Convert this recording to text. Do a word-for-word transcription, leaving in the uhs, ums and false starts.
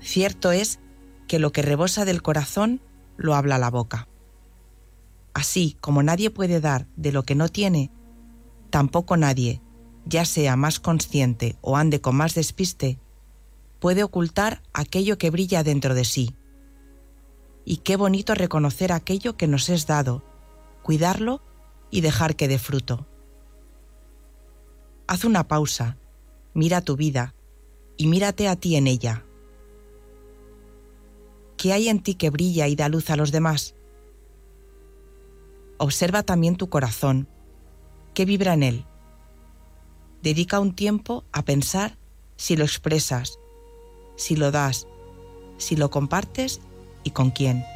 Cierto es que lo que rebosa del corazón lo habla la boca. Así como nadie puede dar de lo que no tiene, tampoco nadie, ya sea más consciente o ande con más despiste, puede ocultar aquello que brilla dentro de sí. Y qué bonito reconocer aquello que nos es dado, cuidarlo y dejar que dé fruto. Haz una pausa, mira tu vida y mírate a ti en ella. ¿Qué hay en ti que brilla y da luz a los demás? Observa también tu corazón. ¿Qué vibra en él? Dedica un tiempo a pensar si lo expresas, si lo das, si lo compartes y con quién.